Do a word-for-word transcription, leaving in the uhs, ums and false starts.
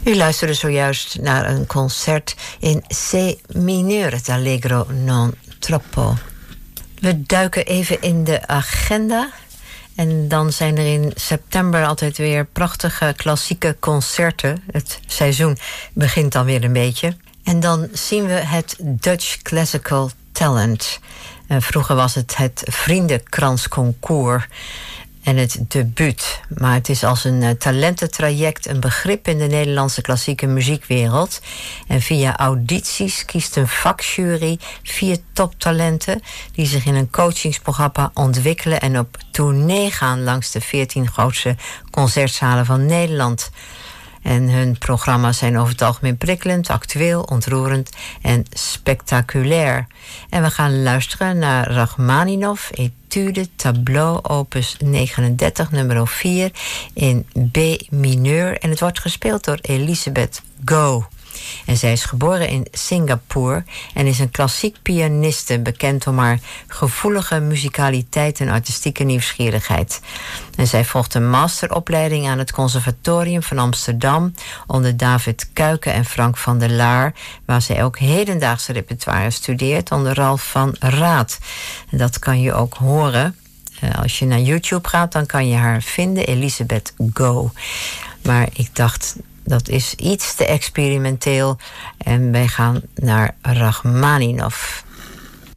U luisterde zojuist naar een concert in C mineur, het Allegro non troppo. We duiken even in de agenda. En dan zijn er in september altijd weer prachtige klassieke concerten. Het seizoen begint dan weer een beetje. En dan zien we het Dutch Classical Talent. Uh, vroeger was het het Vriendenkrans-concours en het debuut. Maar het is als een uh, talententraject een begrip in de Nederlandse klassieke muziekwereld. En via audities kiest een vakjury vier toptalenten die zich in een coachingsprogramma ontwikkelen en op tournee gaan langs de veertien grootste concertzalen van Nederland. En hun programma's zijn over het algemeen prikkelend, actueel, ontroerend en spectaculair. En we gaan luisteren naar Rachmaninov, Etude, Tableau, opus negenendertig, nummer vier, in B mineur. En het wordt gespeeld door Elisabeth Go. En zij is geboren in Singapore en is een klassiek pianiste, bekend om haar gevoelige muzikaliteit en artistieke nieuwsgierigheid. En zij volgt een masteropleiding aan het Conservatorium van Amsterdam onder David Kuiken en Frank van der Laar, waar zij ook hedendaagse repertoire studeert onder Ralf van Raad. En dat kan je ook horen. Als je naar YouTube gaat, dan kan je haar vinden, Elisabeth Go. Maar ik dacht, dat is iets te experimenteel. En wij gaan naar Rachmaninov.